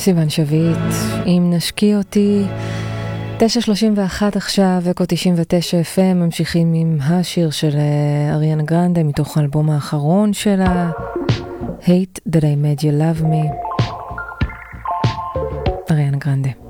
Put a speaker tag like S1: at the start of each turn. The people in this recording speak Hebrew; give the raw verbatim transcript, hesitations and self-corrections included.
S1: סיוון שביט, אם נשקיע אותי. תשע שלושים ואחת עכשיו, אקו תשעים ותשע אף אם, ממשיכים עם השיר של אריאנה גרנדה מתוך האלבום האחרון שלה, Hate That I Made You Love Me. אריאנה גרנדה.